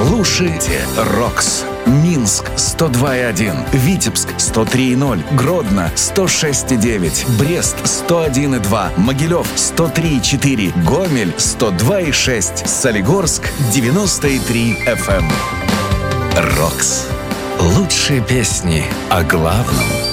Слушайте «Рокс». Минск 102,1, Витебск 103,0, Гродно 106,9, Брест 101,2, Могилев 103,4, Гомель 102,6, Солигорск 90,3 FM. «Рокс». Лучшие песни о главном.